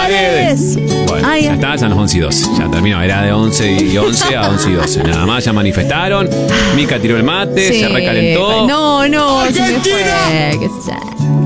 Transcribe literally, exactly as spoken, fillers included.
Paredes. Bueno, Ay, ya está, ya nos once y doce. Ya terminó, era de once y once a once y doce. Nada más, ya manifestaron. Mica tiró el mate, sí. se recalentó. No, no, se me fue. ¿Qué sé yo.